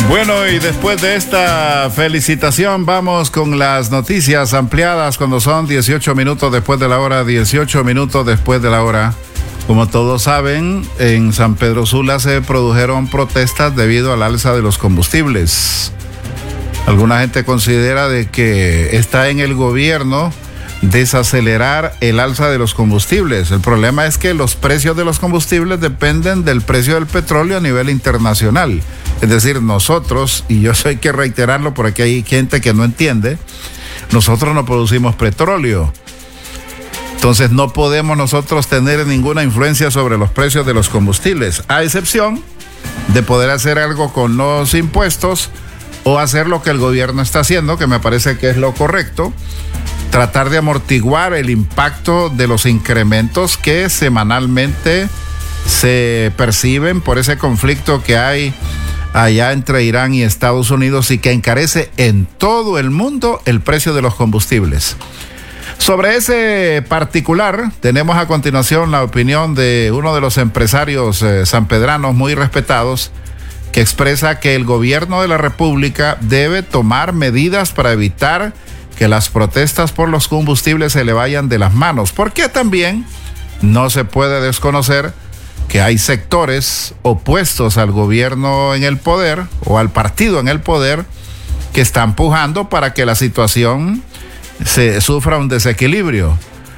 Bueno, y después de esta felicitación vamos con las noticias ampliadas cuando son 18 minutos después de la hora, 18 minutos después de la hora. Como todos saben, en San Pedro Sula se produjeron protestas debido al alza de los combustibles. Alguna gente considera de que está en el gobierno desacelerar el alza de los combustibles. El problema es que los precios de los combustibles dependen del precio del petróleo a nivel internacional. Es decir, nosotros, y yo hay que reiterarlo porque hay gente que no entiende, nosotros no producimos petróleo. Entonces no podemos nosotros tener ninguna influencia sobre los precios de los combustibles, a excepción de poder hacer algo con los impuestos o hacer lo que el gobierno está haciendo, que me parece que es lo correcto, tratar de amortiguar el impacto de los incrementos que semanalmente se perciben por ese conflicto que hay allá entre Irán y Estados Unidos y que encarece en todo el mundo el precio de los combustibles. Sobre ese particular, tenemos a continuación la opinión de uno de los empresarios sanpedranos muy respetados, que expresa que el gobierno de la República debe tomar medidas para evitar que las protestas por los combustibles se le vayan de las manos, porque también no se puede desconocer que hay sectores opuestos al gobierno en el poder o al partido en el poder que están pujando para que la situación se sufra un desequilibrio.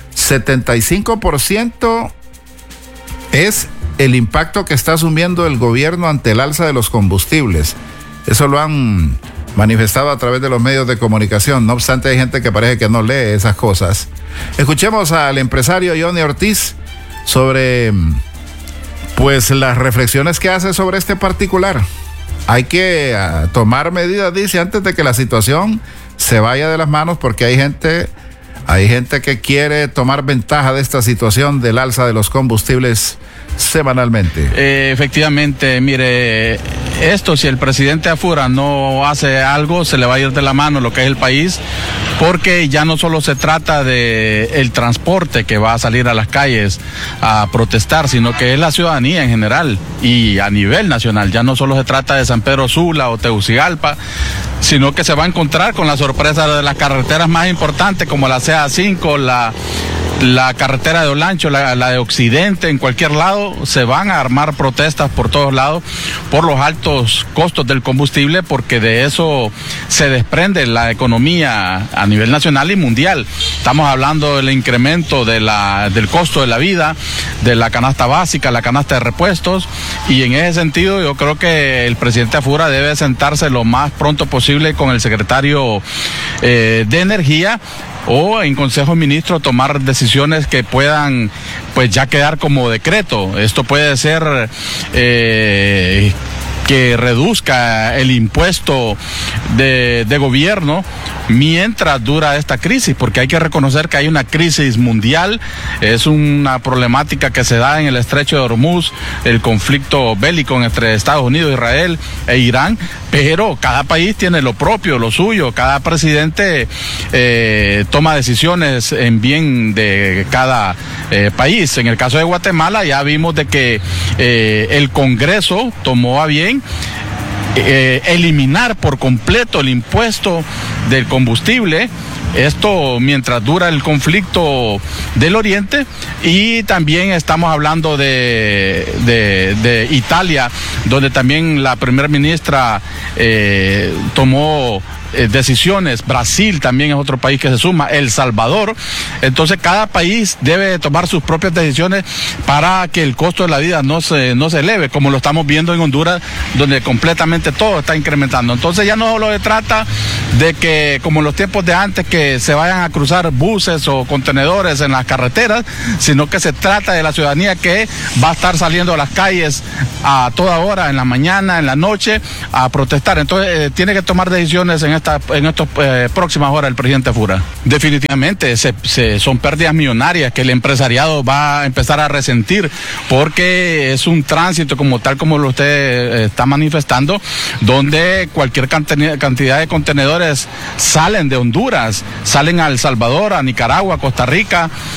75% es el impacto que está asumiendo el gobierno ante el alza de los combustibles. Eso lo han manifestado a través de los medios de comunicación. No obstante, hay gente que parece que no lee esas cosas. Escuchemos al empresario Johnny Ortiz sobre pues las reflexiones que hace sobre este particular. Hay que tomar medidas, dice, antes de que la situación se vaya de las manos, porque hay gente que quiere tomar ventaja de esta situación del alza de los combustibles semanalmente. Efectivamente, mire, esto si el presidente Afura no hace algo, se le va a ir de la mano lo que es el país, porque ya no solo se trata de el transporte que va a salir a las calles a protestar, sino que es la ciudadanía en general y a nivel nacional. Ya no solo se trata de San Pedro Sula o Tegucigalpa, sino que se va a encontrar con la sorpresa de las carreteras más importantes como la CA5, la carretera de Olancho, la de Occidente, en cualquier lado se van a armar protestas por todos lados por los altos costos del combustible, porque de eso se desprende la economía a nivel nacional y mundial. Estamos hablando del incremento del costo de la vida, de la canasta básica, la canasta de repuestos, y en ese sentido yo creo que el presidente Afura debe sentarse lo más pronto posible con el secretario de Energía o en Consejo de Ministros tomar decisiones que puedan pues ya quedar como decreto. Esto puede ser que reduzca el impuesto de gobierno mientras dura esta crisis, porque hay que reconocer que hay una crisis mundial, es una problemática que se da en el estrecho de Hormuz, el conflicto bélico entre Estados Unidos, Israel e Irán, pero cada país tiene lo propio, lo suyo, cada presidente toma decisiones en bien de cada país. En el caso de Guatemala ya vimos de que el Congreso tomó a bien eliminar por completo el impuesto del combustible. Esto mientras dura el conflicto del Oriente, y también estamos hablando de Italia, donde también la primera ministra tomó decisiones. Brasil también es otro país que se suma, El Salvador. Entonces cada país debe tomar sus propias decisiones para que el costo de la vida no se eleve, como lo estamos viendo en Honduras, donde completamente todo está incrementando. Entonces ya no solo se trata de que, como en los tiempos de antes, que se vayan a cruzar buses o contenedores en las carreteras, sino que se trata de la ciudadanía que va a estar saliendo a las calles a toda hora, en la mañana, en la noche, a protestar. Entonces tiene que tomar decisiones en estas próximas horas el presidente Afura. Definitivamente son pérdidas millonarias que el empresariado va a empezar a resentir, porque es un tránsito como tal, como lo usted está manifestando, donde cualquier cantidad de contenedores salen de Honduras, salen a El Salvador, a Nicaragua, a Costa Rica,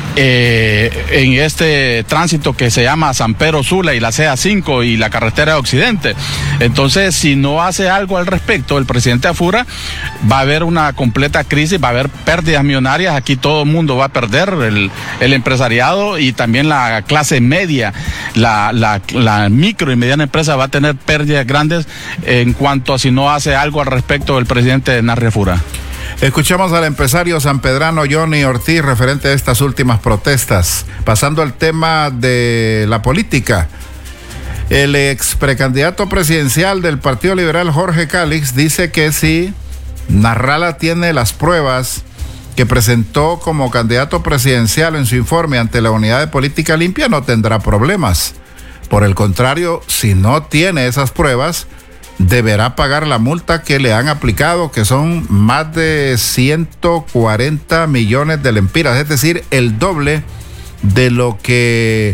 en este tránsito que se llama San Pedro Sula y la CA5 y la carretera de Occidente. Entonces, si no hace algo al respecto, el presidente Afura, va a haber una completa crisis, va a haber pérdidas millonarias. Aquí todo el mundo va a perder, el empresariado y también la clase media, la micro y mediana empresa va a tener pérdidas grandes en cuanto a si no hace algo al respecto el presidente Narri Afura. Escuchamos al empresario sanpedrano Johnny Ortiz referente a estas últimas protestas. Pasando al tema de la política, el ex precandidato presidencial del Partido Liberal, Jorge Calix, dice que si Narrala tiene las pruebas que presentó como candidato presidencial en su informe ante la Unidad de Política Limpia, no tendrá problemas. Por el contrario, si no tiene esas pruebas, deberá pagar la multa que le han aplicado, que son más de 140 millones de lempiras, es decir, el doble de lo que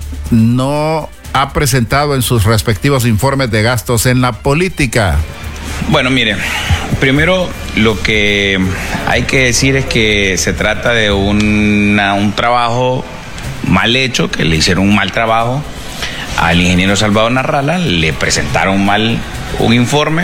no ha presentado en sus respectivos informes de gastos en la política. Bueno, mire, primero lo que hay que decir es que se trata de un trabajo mal hecho, que le hicieron un mal trabajo al ingeniero Salvador Narrala, le presentaron mal un informe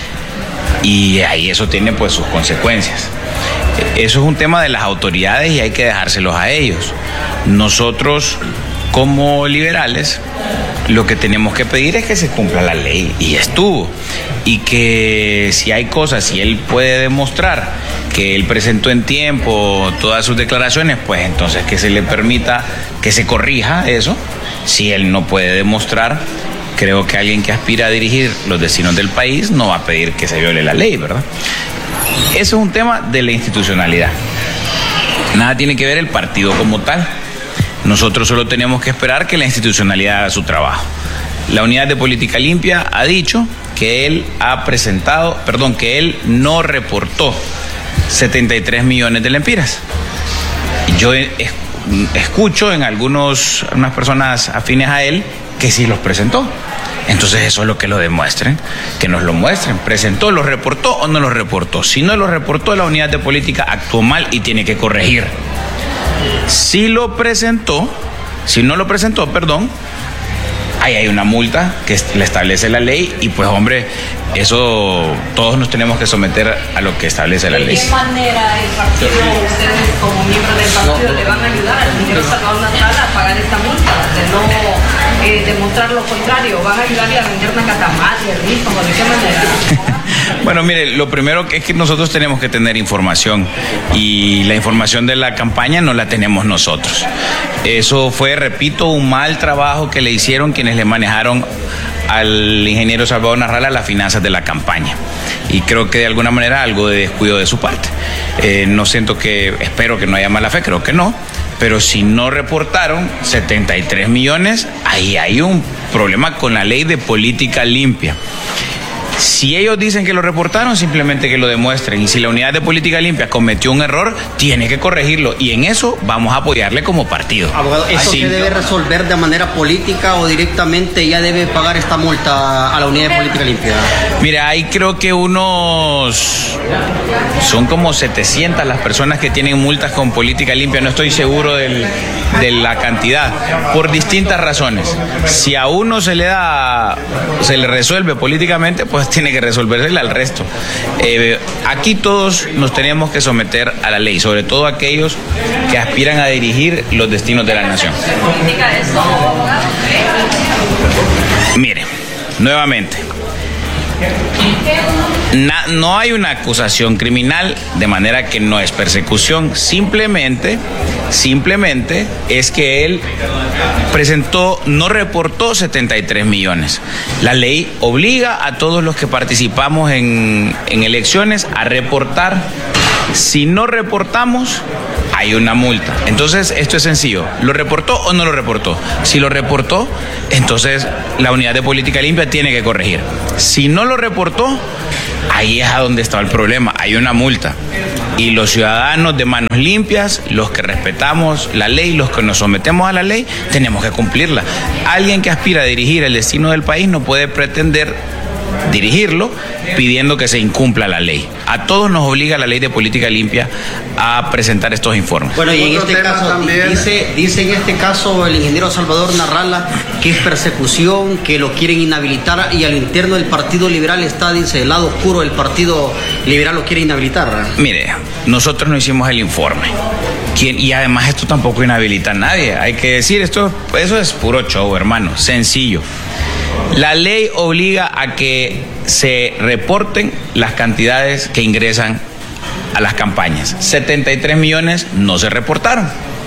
y ahí eso tiene pues sus consecuencias. Eso es un tema de las autoridades y hay que dejárselos a ellos. Nosotros como liberales lo que tenemos que pedir es que se cumpla la ley y estuvo, y que si hay cosas, si él puede demostrar que él presentó en tiempo todas sus declaraciones, pues entonces que se le permita que se corrija eso. Si él no puede demostrar, creo que alguien que aspira a dirigir los destinos del país no va a pedir que se viole la ley, ¿verdad? Eso es un tema de la institucionalidad. Nada tiene que ver el partido como tal. Nosotros solo tenemos que esperar que la institucionalidad haga su trabajo. La Unidad de Política Limpia ha dicho que él que él no reportó 73 millones de lempiras. Yo escucho en unas personas afines a él que sí los presentó. Entonces eso es lo que lo demuestren, que nos lo muestren. ¿Presentó, lo reportó o no lo reportó? Si no lo reportó, la Unidad de Política actuó mal y tiene que corregir. Si no lo presentó, ahí hay una multa que le establece la ley y pues hombre, eso todos nos tenemos que someter a lo que establece la ley. ¿De qué manera el partido, ustedes como miembros del partido, le van a ayudar al ingeniero Salvador Narrala a pagar esta multa? De no demostrar lo contrario, ¿van a ayudarle a vender una catamal, de rico, o de qué manera? Bueno, mire, lo primero es que nosotros tenemos que tener información y la información de la campaña no la tenemos nosotros. Eso fue, repito, un mal trabajo que le hicieron quienes le manejaron al ingeniero Salvador Narrala las finanzas de la campaña. Y creo que de alguna manera algo de descuido de su parte. Espero que no haya mala fe, creo que no. Pero si no reportaron 73 millones, ahí hay un problema con la ley de política limpia. Si ellos dicen que lo reportaron, simplemente que lo demuestren. Y si la Unidad de Política Limpia cometió un error, tiene que corregirlo. Y en eso vamos a apoyarle como partido. Abogado, ¿eso se debe resolver de manera política o directamente ya debe pagar esta multa a la Unidad de Política Limpia? Mira, ahí creo que son como 700 las personas que tienen multas con política limpia. No estoy seguro de la cantidad, por distintas razones. Si a uno se le resuelve políticamente, pues tiene que resolvérsela al resto. Aquí todos nos tenemos que someter a la ley, sobre todo aquellos que aspiran a dirigir los destinos de la nación. Mire, nuevamente, no hay una acusación criminal, de manera que no es persecución. Simplemente es que él no reportó 73 millones. La ley obliga a todos los que participamos en elecciones a reportar. Si no reportamos, hay una multa. Entonces, esto es sencillo. ¿Lo reportó o no lo reportó? Si lo reportó, entonces la Unidad de Política Limpia tiene que corregir. Si no lo reportó, ahí es a donde está el problema. Hay una multa. Y los ciudadanos de manos limpias, los que respetamos la ley, los que nos sometemos a la ley, tenemos que cumplirla. Alguien que aspira a dirigir el destino del país no puede pretender dirigirlo pidiendo que se incumpla la ley. A todos nos obliga la ley de política limpia a presentar estos informes. Bueno, y en este caso también dice en este caso el ingeniero Salvador Narrala que es persecución, que lo quieren inhabilitar, y al interno del Partido Liberal está, dice, el lado oscuro del Partido Liberal lo quiere inhabilitar. Mire, nosotros no hicimos el informe. Y además esto tampoco inhabilita a nadie. Hay que decir, eso es puro show, hermano, sencillo. La ley obliga a que se reporten las cantidades que ingresan a las campañas. 73 millones no se reportaron.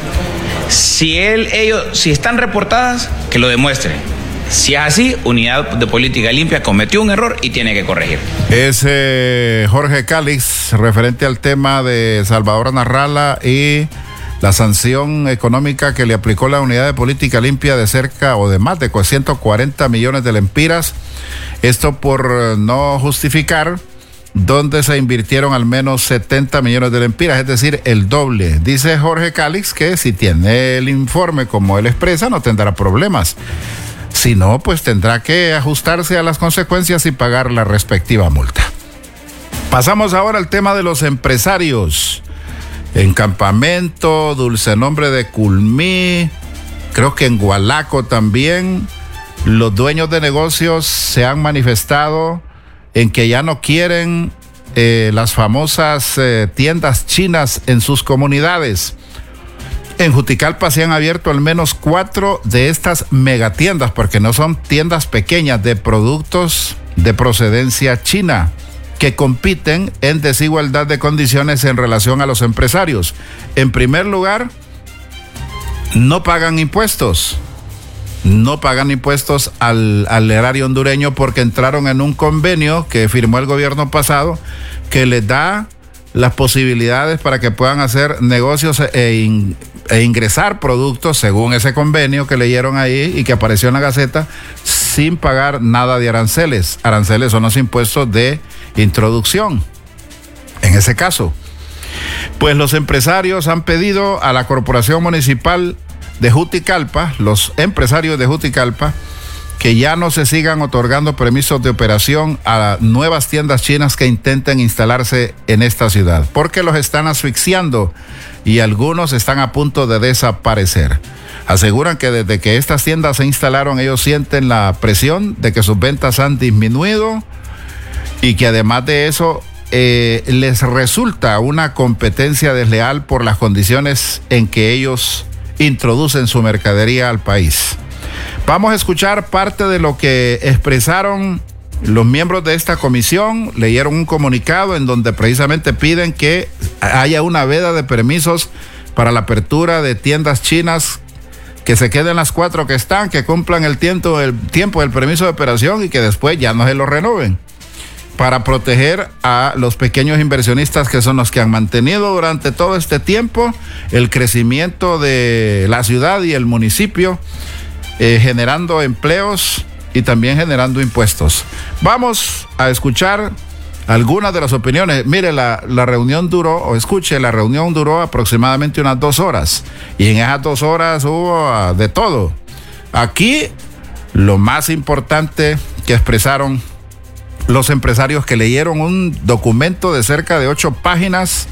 Si están reportadas, que lo demuestren. Si es así, Unidad de Política Limpia cometió un error y tiene que corregir. Es Jorge Calix, referente al tema de Salvador Narrala y la sanción económica que le aplicó la Unidad de Política Limpia de cerca o de más de 140 millones de lempiras. Esto por no justificar donde se invirtieron al menos 70 millones de lempiras, es decir, el doble. Dice Jorge Calix que si tiene el informe como él expresa, no tendrá problemas. Si no, pues tendrá que ajustarse a las consecuencias y pagar la respectiva multa. Pasamos ahora al tema de los empresarios. En Campamento, Dulce Nombre de Culmí, creo que en Gualaco también, los dueños de negocios se han manifestado en que ya no quieren las famosas tiendas chinas en sus comunidades. En Juticalpa se han abierto al menos 4 de estas megatiendas, porque no son tiendas pequeñas, de productos de procedencia china, que compiten en desigualdad de condiciones en relación a los empresarios. En primer lugar, no pagan impuestos. No pagan impuestos al erario hondureño porque entraron en un convenio que firmó el gobierno pasado que les da las posibilidades para que puedan hacer negocios e ingresar productos según ese convenio que leyeron ahí y que apareció en la Gaceta sin pagar nada de aranceles. Aranceles son los impuestos de introducción. En ese caso, pues los empresarios han pedido a la Corporación Municipal de Juticalpa, los empresarios de Juticalpa, que ya no se sigan otorgando permisos de operación a nuevas tiendas chinas que intenten instalarse en esta ciudad, porque los están asfixiando y algunos están a punto de desaparecer. Aseguran que desde que estas tiendas se instalaron, ellos sienten la presión de que sus ventas han disminuido y que además de eso les resulta una competencia desleal por las condiciones en que ellos introducen su mercadería al país. Vamos a escuchar parte de lo que expresaron los miembros de esta comisión. Leyeron un comunicado en donde precisamente piden que haya una veda de permisos para la apertura de tiendas chinas, que se queden las 4 que están, que cumplan el tiempo del permiso de operación y que después ya no se lo renoven, para proteger a los pequeños inversionistas, que son los que han mantenido durante todo este tiempo el crecimiento de la ciudad y el municipio, generando empleos y también generando impuestos. Vamos a escuchar algunas de las opiniones. Mire, la reunión duró aproximadamente unas 2 horas, y en esas 2 horas hubo de todo. Aquí lo más importante que expresaron los empresarios, que leyeron un documento de cerca de 8 páginas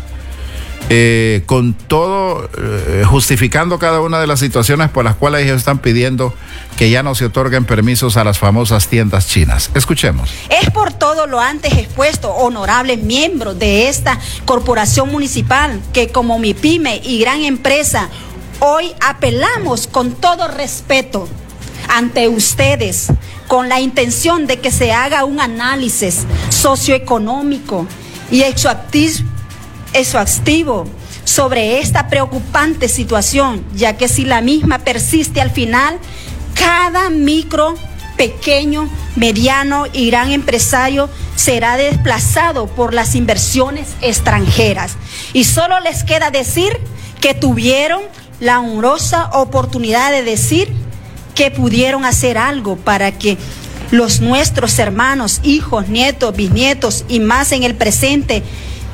con todo justificando cada una de las situaciones por las cuales ellos están pidiendo que ya no se otorguen permisos a las famosas tiendas chinas. Escuchemos. Es por todo lo antes expuesto, honorables miembros de esta corporación municipal, que como MIPYME y gran empresa, hoy apelamos con todo respeto ante ustedes, con la intención de que se haga un análisis socioeconómico y exhaustivo sobre esta preocupante situación, ya que si la misma persiste al final, cada micro, pequeño, mediano y gran empresario será desplazado por las inversiones extranjeras. Y solo les queda decir que tuvieron la honrosa oportunidad de decir que pudieron hacer algo para que nuestros hermanos, hijos, nietos, bisnietos y más en el presente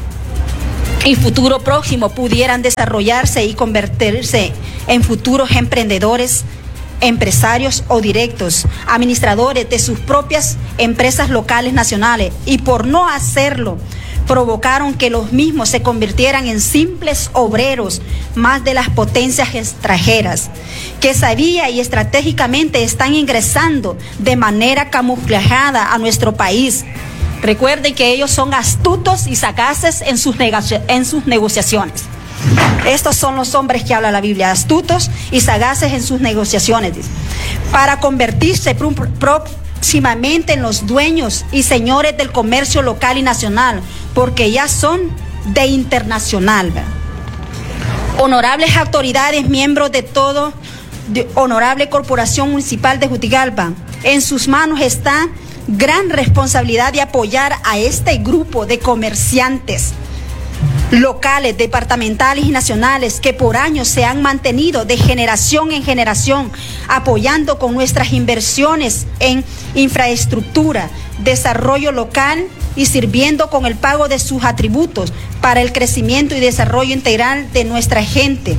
y futuro próximo pudieran desarrollarse y convertirse en futuros emprendedores empresarios o directos, administradores de sus propias empresas locales nacionales, y por no hacerlo, provocaron que los mismos se convirtieran en simples obreros más de las potencias extranjeras, que sabía y estratégicamente están ingresando de manera camuflada a nuestro país. Recuerden que ellos son astutos y sagaces en sus negociaciones. Estos son los hombres que habla la Biblia, astutos y sagaces en sus negociaciones, para convertirse próximamente en los dueños y señores del comercio local y nacional, porque ya son de internacional, ¿verdad? Honorables autoridades, miembros de honorable Corporación Municipal de Juticalpa, en sus manos está gran responsabilidad de apoyar a este grupo de comerciantes locales, departamentales y nacionales que por años se han mantenido de generación en generación, apoyando con nuestras inversiones en infraestructura, desarrollo local y sirviendo con el pago de sus atributos para el crecimiento y desarrollo integral de nuestra gente.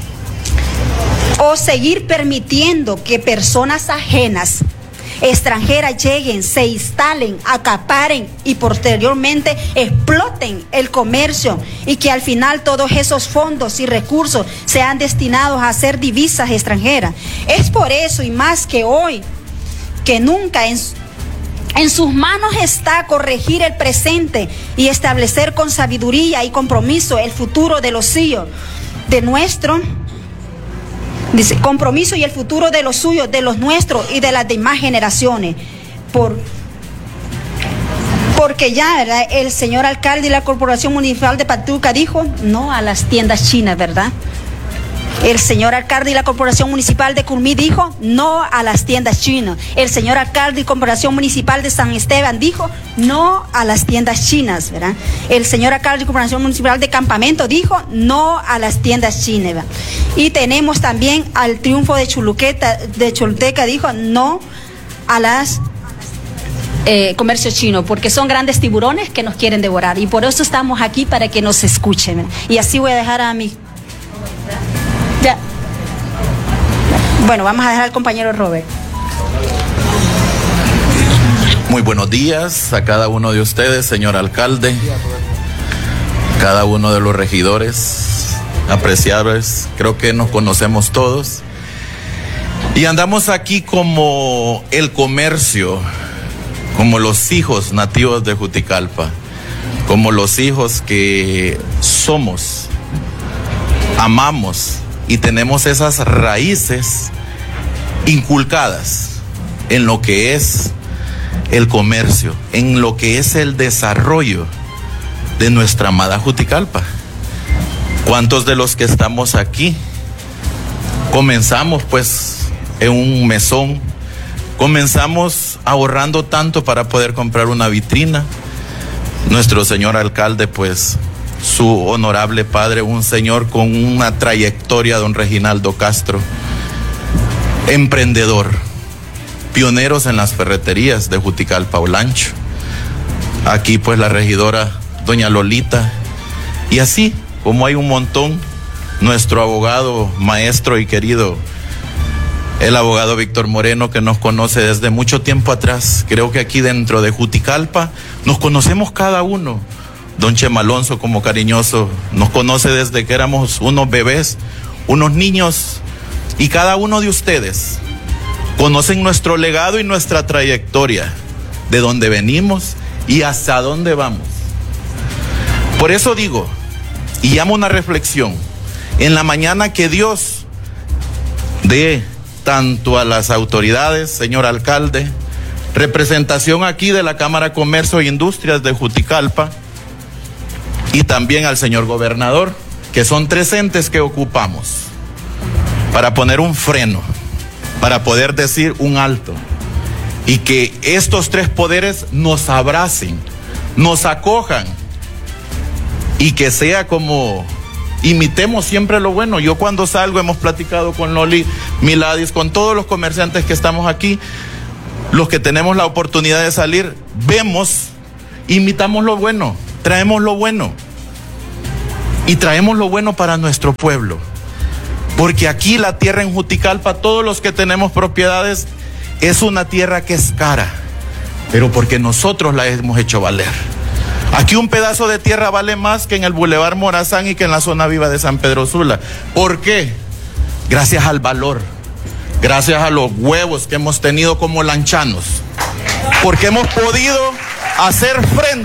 O seguir permitiendo que personas ajenas, extranjeras, lleguen, se instalen, acaparen y posteriormente exploten el comercio, y que al final todos esos fondos y recursos sean destinados a hacer divisas extranjeras. Es por eso, y más que hoy que nunca, en sus manos está corregir el presente y establecer con sabiduría y compromiso el futuro de los suyos, de nuestro, dice, compromiso y el futuro de los suyos, de los nuestros y de las demás generaciones. Porque ya, ¿verdad?, el señor alcalde y la Corporación Municipal de Patuca dijo no a las tiendas chinas, ¿verdad? El señor alcalde y la Corporación Municipal de Curmí dijo no a las tiendas chinas. El señor alcalde y Corporación Municipal de San Esteban dijo no a las tiendas chinas, ¿verdad? El señor alcalde y Corporación Municipal de Campamento dijo no a las tiendas chinas, ¿verdad? Y tenemos también al Triunfo de Choluteca dijo no a las comercio chino, porque son grandes tiburones que nos quieren devorar, y por eso estamos aquí, para que nos escuchen, ¿verdad? Y así voy a dejar a mi... Ya. Bueno, vamos a dejar al compañero Robert. Muy buenos días a cada uno de ustedes, señor alcalde, cada uno de los regidores apreciables. Creo que nos conocemos todos y andamos aquí como el comercio, como los hijos nativos de Juticalpa, como los hijos que somos, amamos y tenemos esas raíces inculcadas en lo que es el comercio, en lo que es el desarrollo de nuestra amada Juticalpa. ¿Cuántos de los que estamos aquí comenzamos pues en un mesón? Comenzamos ahorrando tanto para poder comprar una vitrina. Nuestro señor alcalde, pues su honorable padre, un señor con una trayectoria, don Reginaldo Castro, emprendedor, pioneros en las ferreterías de Juticalpa Olancho. Aquí pues la regidora doña Lolita, y así como hay un montón, nuestro abogado, maestro y querido, el abogado Víctor Moreno, que nos conoce desde mucho tiempo atrás. Creo que aquí dentro de Juticalpa nos conocemos cada uno. Don Chema Alonso, como cariñoso, nos conoce desde que éramos unos bebés, unos niños, y cada uno de ustedes conocen nuestro legado y nuestra trayectoria, de dónde venimos y hasta dónde vamos. Por eso digo, y llamo una reflexión, en la mañana que Dios dé tanto a las autoridades, señor alcalde, representación aquí de la Cámara Comercio e Industrias de Juticalpa, y también al señor gobernador, que son tres entes que ocupamos para poner un freno, para poder decir un alto, y que estos tres poderes nos abracen, nos acojan, y que sea como imitemos siempre lo bueno. Yo cuando salgo, hemos platicado con Loli Miladis, con todos los comerciantes que estamos aquí, los que tenemos la oportunidad de salir, vemos, imitamos lo bueno, traemos lo bueno, y traemos lo bueno para nuestro pueblo. Porque aquí la tierra en Juticalpa, todos los que tenemos propiedades, es una tierra que es cara, pero porque nosotros la hemos hecho valer. Aquí un pedazo de tierra vale más que en el Boulevard Morazán y que en la zona viva de San Pedro Sula. ¿Por qué? Gracias al valor, gracias a los huevos que hemos tenido como lanchanos, porque hemos podido hacer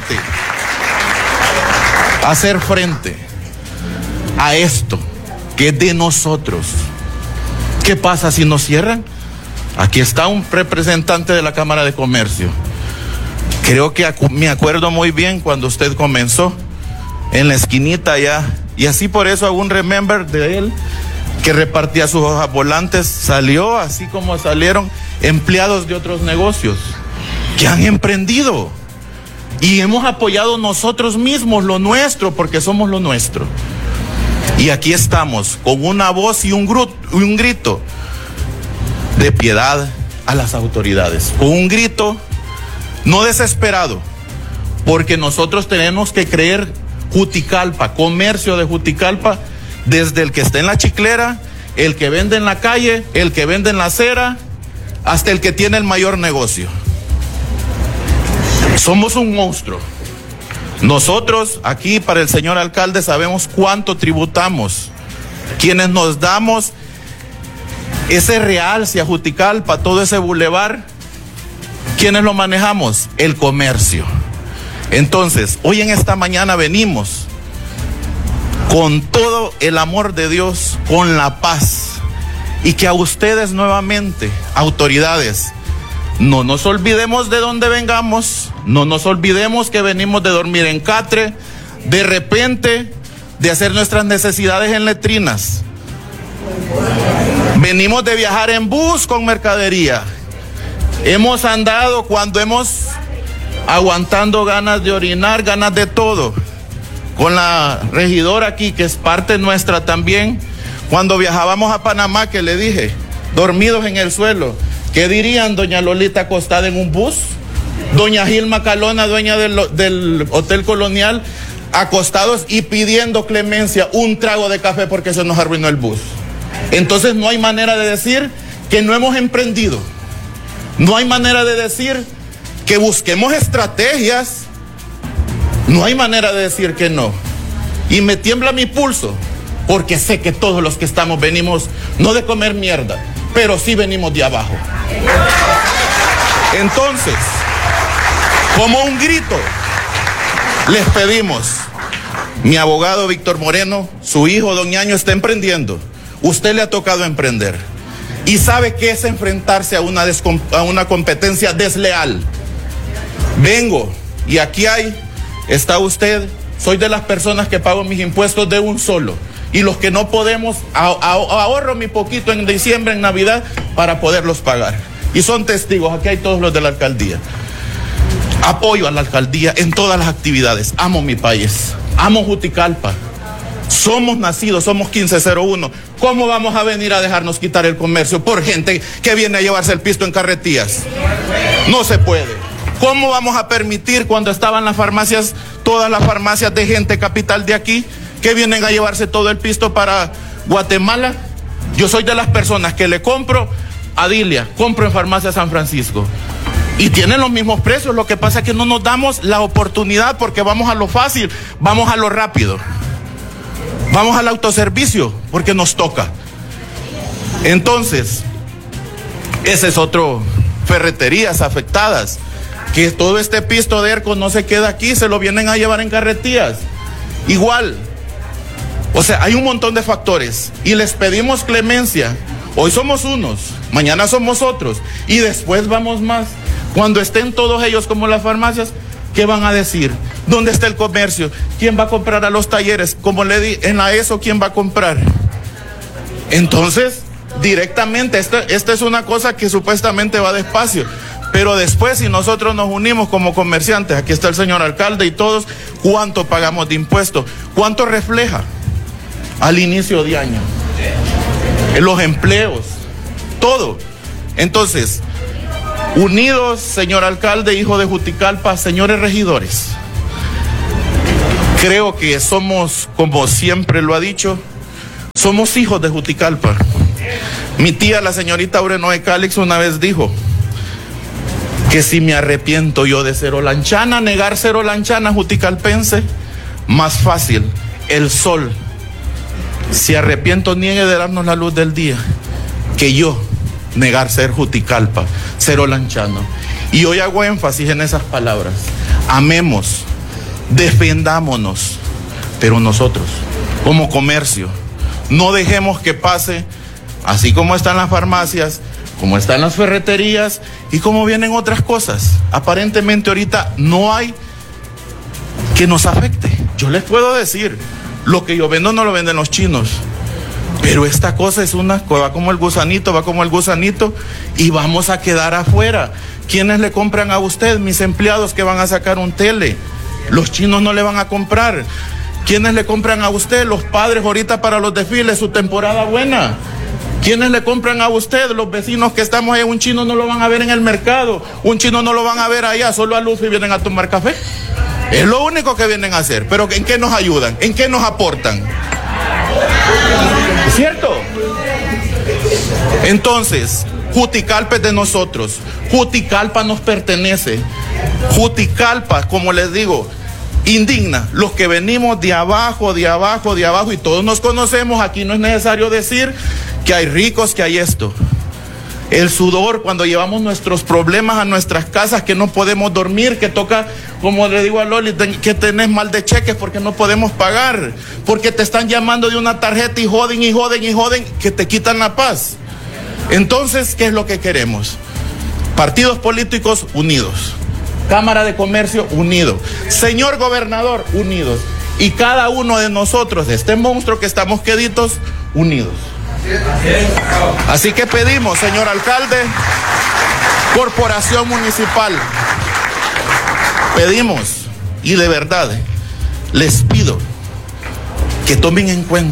frente a esto que es de nosotros. ¿Qué pasa si nos cierran? Aquí está un representante de la Cámara de Comercio. Creo que me acuerdo muy bien cuando usted comenzó en la esquinita allá, y así por eso hago un remember de él, que repartía sus hojas volantes. Salió así como salieron empleados de otros negocios que han emprendido, y hemos apoyado nosotros mismos lo nuestro, porque somos lo nuestro. Y aquí estamos con una voz y un grito de piedad a las autoridades, con un grito no desesperado, porque nosotros tenemos que creer Juticalpa, comercio de Juticalpa, desde el que está en la chiclera, el que vende en la calle, el que vende en la acera, hasta el que tiene el mayor negocio. Somos un monstruo. Nosotros aquí, para el señor alcalde, sabemos cuánto tributamos. Quienes nos damos ese realce a Juticalpa, todo ese bulevar, ¿quiénes lo manejamos? El comercio. Entonces, hoy en esta mañana venimos con todo el amor de Dios, con la paz, y que a ustedes nuevamente, autoridades, no nos olvidemos de dónde vengamos, no nos olvidemos que venimos de dormir en catre, de repente de hacer nuestras necesidades en letrinas. Venimos de viajar en bus con mercadería. Hemos andado cuando hemos aguantando ganas de orinar, ganas de todo. Con la regidora aquí, que es parte nuestra también, cuando viajábamos a Panamá, que le dije, dormidos en el suelo. ¿Qué dirían doña Lolita acostada en un bus? Doña Gilma Calona, dueña del Hotel Colonial, acostados y pidiendo clemencia, un trago de café porque se nos arruinó el bus. Entonces no hay manera de decir que no hemos emprendido. No hay manera de decir que busquemos estrategias. No hay manera de decir que no. Y me tiembla mi pulso, porque sé que todos los que estamos venimos no de comer mierda, pero sí venimos de abajo. Entonces, como un grito, les pedimos, mi abogado Víctor Moreno, su hijo Don Ñaño está emprendiendo. Usted le ha tocado emprender y sabe qué es enfrentarse a una competencia desleal. Vengo y aquí está usted. Soy de las personas que pago mis impuestos de un solo, y los que no podemos, ahorro mi poquito en diciembre, en Navidad, para poderlos pagar. Y son testigos, aquí hay todos los de la alcaldía. Apoyo a la alcaldía en todas las actividades. Amo mi país, amo Juticalpa. Somos nacidos, somos 1501. ¿Cómo vamos a venir a dejarnos quitar el comercio por gente que viene a llevarse el pisto en carretillas? No se puede. ¿Cómo vamos a permitir, cuando estaban las farmacias, todas las farmacias de gente capital de aquí, que vienen a llevarse todo el pisto para Guatemala? Yo soy de las personas que le compro a Dilia, compro en Farmacia San Francisco, y tienen los mismos precios. Lo que pasa es que no nos damos la oportunidad, porque vamos a lo fácil, vamos a lo rápido, vamos al autoservicio, porque nos toca. Entonces, ese es otro, ferreterías afectadas, que todo este pisto de ERCO no se queda aquí, se lo vienen a llevar en carretillas. Igual, o sea, hay un montón de factores, y les pedimos clemencia. Hoy somos unos, mañana somos otros, y después vamos más. Cuando estén todos ellos como las farmacias, ¿qué van a decir? ¿Dónde está el comercio? ¿Quién va a comprar a los talleres? Como le di en la ESO, ¿quién va a comprar? Entonces, directamente, esta es una cosa que supuestamente va despacio, pero después, si nosotros nos unimos como comerciantes, aquí está el señor alcalde y todos, ¿cuánto pagamos de impuestos? ¿Cuánto refleja al inicio de año? Los empleos, todo. Entonces, unidos, señor alcalde, hijo de Juticalpa, señores regidores, creo que somos, como siempre lo ha dicho, Somos hijos de Juticalpa. Mi tía, la señorita Urenoe Calix, una vez dijo que si me arrepiento yo de ser olanchana, negar ser olanchana juticalpense, más fácil, el sol, si arrepiento, niegue de darnos la luz del día, que yo negar ser Juticalpa, ser olanchano. Y hoy hago énfasis en esas palabras. Amemos, defendámonos, pero nosotros, como comercio, no dejemos que pase, así como están las farmacias, como están las ferreterías y como vienen otras cosas. Aparentemente ahorita no hay que nos afecte. Yo les puedo decir, lo que yo vendo no lo venden los chinos, pero esta cosa es va como el gusanito y vamos a quedar afuera. ¿Quiénes le compran a usted? Mis empleados que van a sacar un tele. Los chinos no le van a comprar. ¿Quiénes le compran a usted? Los padres ahorita para los desfiles, su temporada buena. ¿Quiénes le compran a usted? Los vecinos que estamos ahí. Un chino no lo van a ver en el mercado, un chino no lo van a ver allá, solo a luz y vienen a tomar café. Es lo único que vienen a hacer. Pero ¿en qué nos ayudan? ¿En qué nos aportan? ¿Es cierto? Entonces, Juticalpa es de nosotros. Juticalpa nos pertenece. Juticalpa, como les digo, indigna los que venimos de abajo, y todos nos conocemos. Aquí no es necesario decir que hay ricos, que hay esto. El sudor cuando llevamos nuestros problemas a nuestras casas, que no podemos dormir, que toca, como le digo a Loli, que tenés mal de cheques porque no podemos pagar, porque te están llamando de una tarjeta y joden, que te quitan la paz. Entonces, ¿qué es lo que queremos? Partidos políticos unidos, Cámara de Comercio unido, señor gobernador unidos, y cada uno de nosotros, de este monstruo que estamos queditos, unidos. Así que pedimos, señor alcalde, corporación municipal, pedimos, y de verdad les pido que tomemos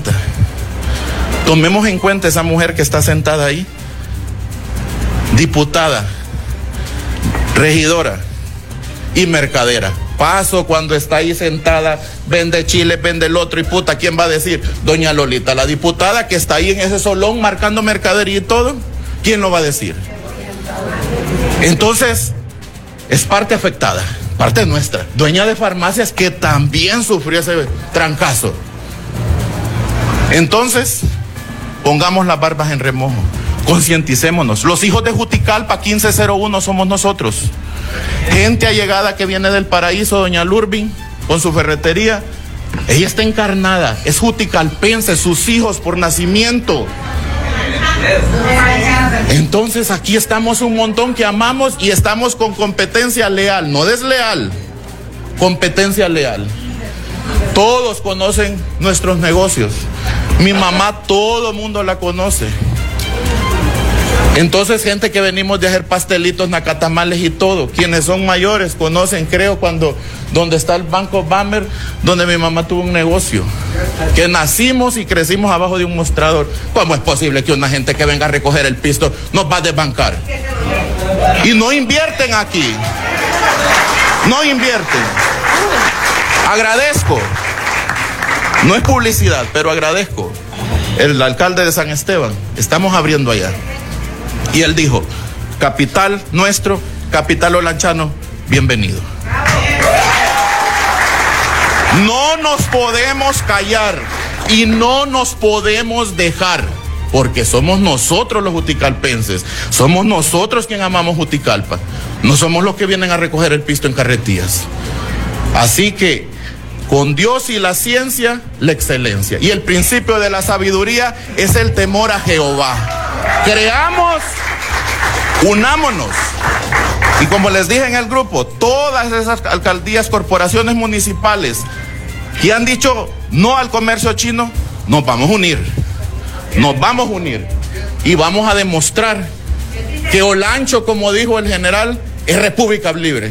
en cuenta esa mujer que está sentada ahí, diputada, regidora y mercadera. Paso cuando está ahí sentada, vende chile, vende el otro, y puta, ¿quién va a decir? Doña Lolita, la diputada que está ahí en ese solón marcando mercadería y todo, ¿quién lo va a decir? Entonces, es parte afectada, parte nuestra, dueña de farmacias que también sufrió ese trancazo. Entonces, pongamos las barbas en remojo, concienticémonos. Los hijos de Juticalpa 1501 somos nosotros. Gente allegada que viene del paraíso, doña Lurbin, con su ferretería, ella está encarnada, es juticalpense, sus hijos por nacimiento. Entonces aquí estamos un montón que amamos y estamos con competencia leal, no desleal, competencia leal. Todos conocen nuestros negocios. Mi mamá, todo el mundo la conoce. Entonces, gente que venimos de hacer pastelitos, nacatamales y todo, quienes son mayores conocen, creo, donde está el Banco Bammer, donde mi mamá tuvo un negocio, que nacimos y crecimos abajo de un mostrador. ¿Cómo es posible que una gente que venga a recoger el pisto nos va a desbancar? Y no invierten aquí, no invierten. Agradezco, no es publicidad, pero agradezco. El alcalde de San Esteban, estamos abriendo allá. Y él dijo, capital nuestro, capital olanchano, bienvenido. No nos podemos callar y no nos podemos dejar, porque somos nosotros los juticalpenses, somos nosotros quienes amamos Juticalpa, no somos los que vienen a recoger el pisto en carretillas. Así que, con Dios y la ciencia, la excelencia. Y el principio de la sabiduría es el temor a Jehová. Creamos, unámonos. Y como les dije en el grupo, todas esas alcaldías, corporaciones municipales que han dicho no al comercio chino, nos vamos a unir. Nos vamos a unir. Y vamos a demostrar que Olancho, como dijo el general, es república libre.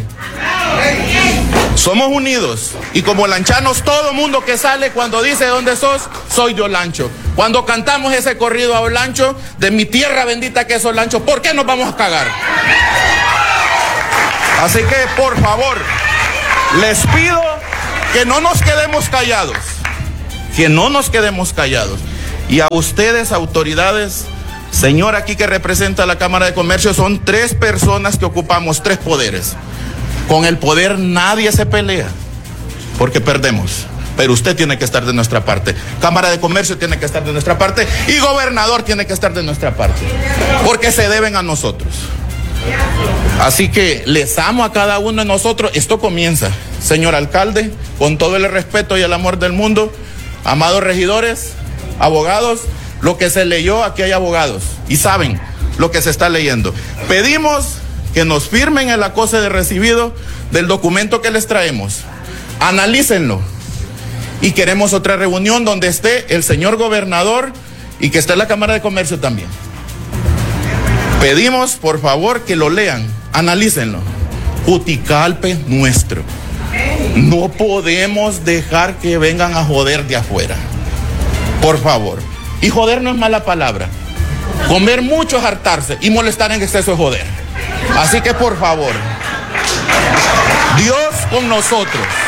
Somos unidos. Y como lanchanos, todo mundo que sale cuando dice ¿dónde sos? Soy de Olancho. Cuando cantamos ese corrido a Olancho, de mi tierra bendita que es Olancho, ¿por qué nos vamos a cagar? Así que, por favor, les pido que no nos quedemos callados. Que no nos quedemos callados. Y a ustedes, autoridades, señor aquí que representa la Cámara de Comercio, son 3 personas que ocupamos 3 poderes. Con el poder nadie se pelea, porque perdemos. Pero usted tiene que estar de nuestra parte. Cámara de Comercio tiene que estar de nuestra parte. Y gobernador tiene que estar de nuestra parte. Porque se deben a nosotros. Así que les amo a cada uno de nosotros. Esto comienza, señor alcalde, con todo el respeto y el amor del mundo. Amados regidores, abogados, lo que se leyó, aquí hay abogados. Y saben lo que se está leyendo. Pedimos que nos firmen el acuse de recibido del documento que les traemos. Analícenlo. Y queremos otra reunión donde esté el señor gobernador y que esté la Cámara de Comercio también. Pedimos, por favor, que lo lean, analícenlo. Juticalpa nuestro. No podemos dejar que vengan a joder de afuera. Por favor. Y joder no es mala palabra. Comer mucho es hartarse y molestar en exceso es joder. Así que, por favor, Dios con nosotros.